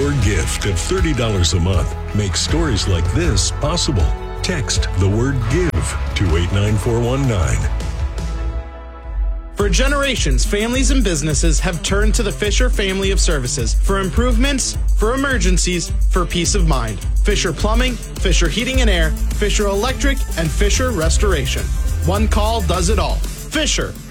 Your gift of $30 a month makes stories like this possible. Text the word GIVE to 89419. For generations, families and businesses have turned to the Fisher family of services for improvements, for emergencies, for peace of mind. Fisher Plumbing, Fisher Heating and Air, Fisher Electric, and Fisher Restoration. One call does it all. Fisher,